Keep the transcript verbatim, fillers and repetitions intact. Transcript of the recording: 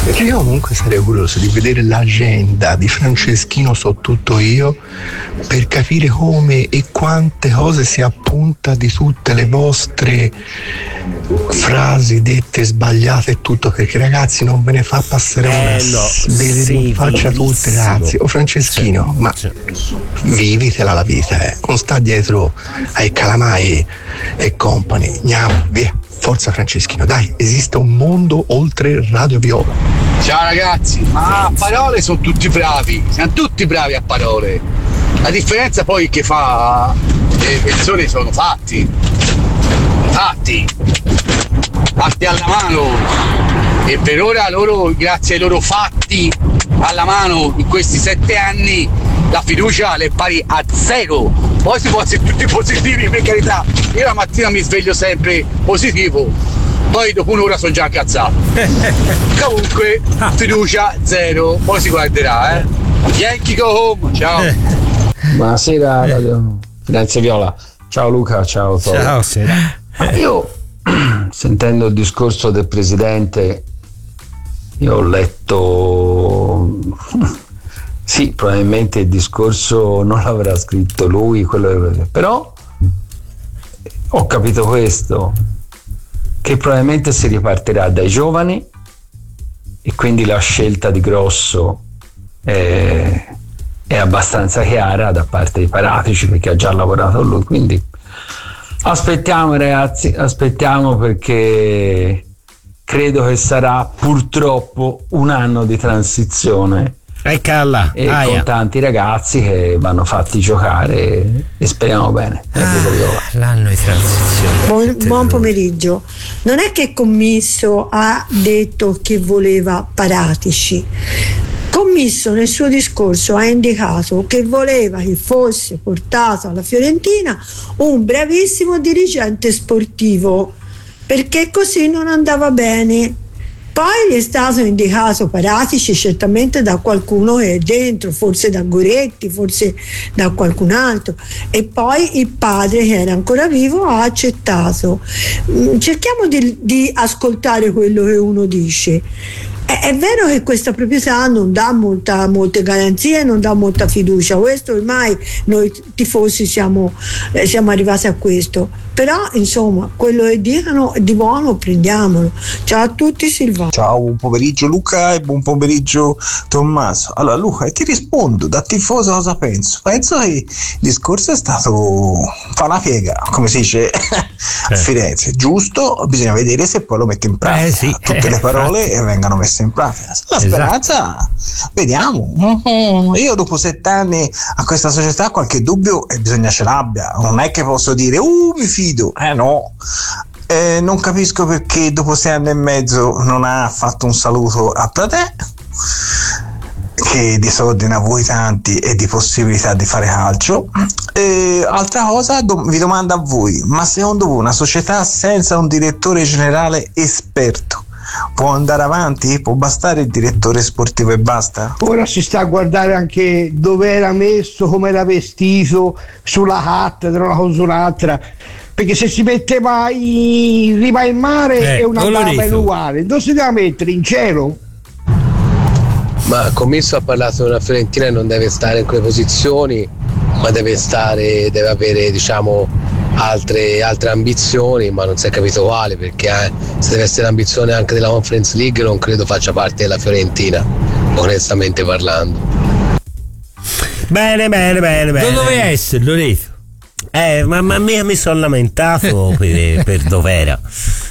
Perché io comunque sarei curioso di vedere l'agenda di Franceschino So Tutto Io per capire come e quante cose si appunta di tutte le vostre frasi dette sbagliate e tutto, perché ragazzi non ve ne fa passare una, eh no, vedere in faccia tutte, ragazzi. O Franceschino, ma vivitela la vita, eh. Non sta dietro ai calamai e company. Andiamo, via. Forza Franceschino, dai, esiste un mondo oltre Radio Viola. Ciao ragazzi, ma a parole sono tutti bravi, siamo tutti bravi a parole. La differenza poi che fa le persone sono fatti. Fatti. Fatti alla mano. E per ora loro, grazie ai loro fatti alla mano in questi sette anni, la fiducia è pari a zero. Poi si può essere tutti positivi, per carità. Io la mattina mi sveglio sempre positivo, poi dopo un'ora sono già incazzato. Comunque fiducia zero, poi si guarderà, eh. Yankee go home, ciao. Buonasera Radio Firenze Viola. Ciao Luca, ciao Toro. Ciao, sera. Io sentendo il discorso del presidente, io ho letto, sì, probabilmente il discorso non l'avrà scritto lui, quello che... però ho capito questo, che probabilmente si ripartirà dai giovani e quindi la scelta di Grosso è, è abbastanza chiara da parte di Paratici, perché ha già lavorato lui, quindi aspettiamo ragazzi, aspettiamo, perché credo che sarà purtroppo un anno di transizione Eccola, e aia. con tanti ragazzi che vanno fatti giocare e, e speriamo bene. Ah, l'anno di transizione. Buon, buon pomeriggio. Non è che Commisso ha detto che voleva Paratici. Commisso nel suo discorso ha indicato che voleva che fosse portato alla Fiorentina un bravissimo dirigente sportivo, perché così non andava bene. Poi gli è stato indicato Paratici certamente da qualcuno che è dentro, forse da Goretti, forse da qualcun altro, e poi il padre, che era ancora vivo, ha accettato. Cerchiamo di, di ascoltare quello che uno dice. È, è vero che questa proprietà non dà molta, molte garanzie, non dà molta fiducia, questo ormai noi tifosi siamo, eh, siamo arrivati a questo, però insomma quello che dicono di buono prendiamolo. Ciao a tutti, Silvano. Ciao, buon pomeriggio Luca e buon pomeriggio Tommaso. Allora Luca, ti rispondo da tifoso cosa penso. Penso che il discorso è stato fa una piega, come si dice a Firenze, giusto? Bisogna vedere se poi lo mette in pratica. Eh, sì. Tutte le parole eh, vengano messe in pratica. La speranza, esatto. Vediamo. Io dopo sette anni a questa società qualche dubbio e bisogna ce l'abbia. Non è che posso dire uh mi fido, eh no. Eh, non capisco perché dopo sei anni e mezzo non ha fatto un saluto a Platè, che di soldi ne ha avuti tanti e di possibilità di fare calcio. E altra cosa, do- vi domando a voi, ma secondo voi una società senza un direttore generale esperto può andare avanti? Può bastare il direttore sportivo e basta? Ora si sta a guardare anche dove era messo, come era vestito, sulla cattedra, una cosa o un'altra, perché se si metteva in riva al mare eh, è una barba uguale, dove si deve mettere? In cielo? Ma Commisso ha parlato di una Fiorentina e non deve stare in quelle posizioni, ma deve stare, deve avere diciamo altre, altre ambizioni, ma non si è capito quale, perché eh, se deve essere l'ambizione anche della Conference League non credo faccia parte della Fiorentina, onestamente parlando. Bene, bene, bene, bene. Non doveva essere, Loreto. Eh, ma, ma mi, mi sono lamentato per, per dov'era.